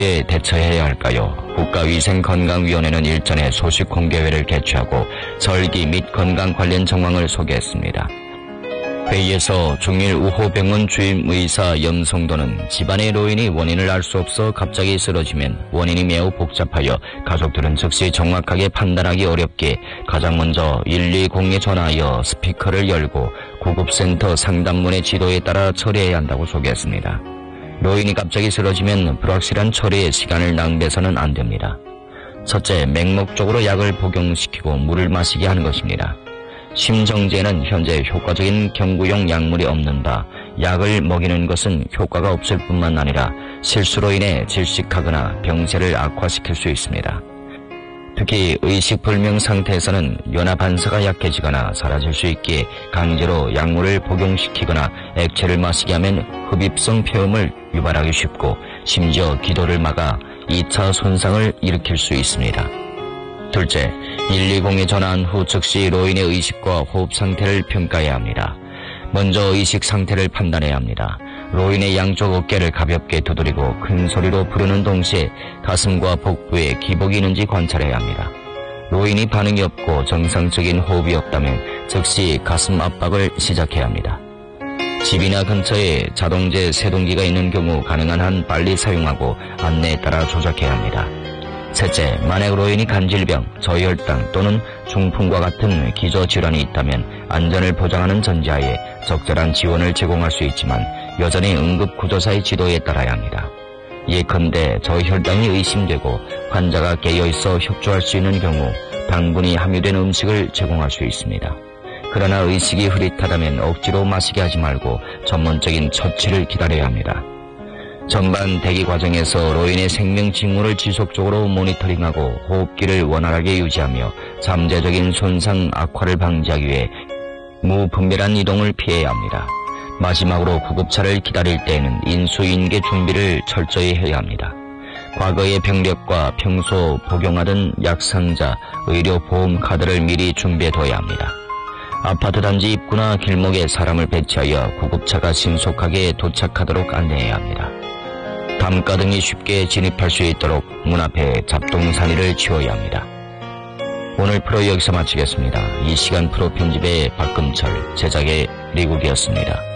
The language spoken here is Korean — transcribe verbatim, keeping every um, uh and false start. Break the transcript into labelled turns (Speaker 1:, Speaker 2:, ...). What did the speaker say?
Speaker 1: 어떻게 대처해야 할까요? 국가위생건강위원회는 일전에 소식 공개회를 개최하고 설기 및 건강 관련 정황을 소개했습니다. 회의에서 중일 우호병원 주임의사 염성도는 집안의 노인이 원인을 알 수 없어 갑자기 쓰러지면 원인이 매우 복잡하여 가족들은 즉시 정확하게 판단하기 어렵기에 가장 먼저 일이공에 전화하여 스피커를 열고 구급센터 상담문의 지도에 따라 처리해야 한다고 소개했습니다. 노인이 갑자기 쓰러지면 불확실한 처리에 시간을 낭비해서는 안 됩니다. 첫째, 맹목적으로 약을 복용시키고 물을 마시게 하는 것입니다. 심정지에는 현재 효과적인 경구용 약물이 없는다. 약을 먹이는 것은 효과가 없을 뿐만 아니라 실수로 인해 질식하거나 병세를 악화시킬 수 있습니다. 특히 의식불명 상태에서는 연화 반사가 약해지거나 사라질 수 있기에 강제로 약물을 복용시키거나 액체를 마시게 하면 흡입성 폐음을 유발하기 쉽고 심지어 기도를 막아 이 차 손상을 일으킬 수 있습니다. 둘째, 일이공에 전화한 후 즉시 노인의 의식과 호흡 상태를 평가해야 합니다. 먼저 의식 상태를 판단해야 합니다. 노인의 양쪽 어깨를 가볍게 두드리고 큰 소리로 부르는 동시에 가슴과 복부에 기복이 있는지 관찰해야 합니다. 노인이 반응이 없고 정상적인 호흡이 없다면 즉시 가슴 압박을 시작해야 합니다. 집이나 근처에 자동제 세동기가 있는 경우 가능한 한 빨리 사용하고 안내에 따라 조작해야 합니다. 셋째, 만약 노인이 간질병, 저혈당 또는 중풍과 같은 기저질환이 있다면 안전을 보장하는 전제하에 적절한 지원을 제공할 수 있지만 여전히 응급구조사의 지도에 따라야 합니다. 예컨대 저혈당이 의심되고 환자가 깨어있어 협조할 수 있는 경우 당분이 함유된 음식을 제공할 수 있습니다. 그러나 의식이 흐릿하다면 억지로 마시게 하지 말고 전문적인 처치를 기다려야 합니다. 전반 대기 과정에서 노인의 생명 징후를 지속적으로 모니터링하고 호흡기를 원활하게 유지하며 잠재적인 손상 악화를 방지하기 위해 무분별한 이동을 피해야 합니다. 마지막으로 구급차를 기다릴 때에는 인수인계 준비를 철저히 해야 합니다. 과거의 병력과 평소 복용하던 약상자, 의료보험 카드를 미리 준비해둬야 합니다. 아파트 단지 입구나 길목에 사람을 배치하여 구급차가 신속하게 도착하도록 안내해야 합니다. 담가등이 쉽게 진입할 수 있도록 문 앞에 잡동사니를 치워야 합니다. 오늘 프로 여기서 마치겠습니다. 이 시간 프로 편집의 박금철, 제작의 리국이었습니다.